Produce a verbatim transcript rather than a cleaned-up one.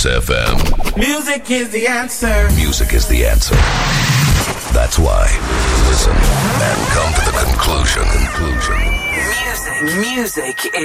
Kiss F M. Music is the answer. Music is the answer. That's why. Listen and come to the conclusion. Conclusion. Music. Music is